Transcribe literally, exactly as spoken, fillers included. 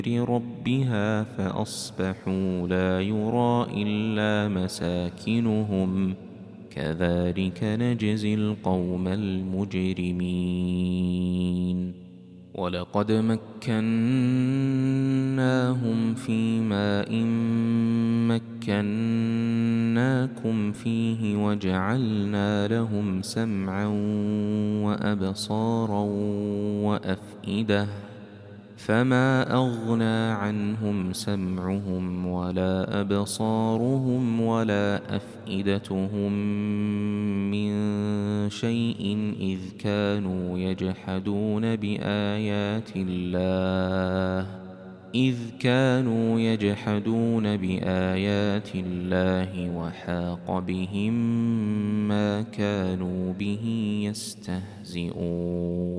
ربها فأصبحوا لا يرى إلا مساكنهم كذلك نجزي القوم المجرمين ولقد مكناهم في ماء مكناكم فيه وجعلنا لهم سمعا وأبصارا وأفئدة فما أغنى عنهم سمعهم ولا أبصارهم ولا أفئدتهم من شيء إذ كانوا يجحدون بآيات الله إذ كانوا يجحدون بآيات الله وحاق بهم ما كانوا به يستهزئون.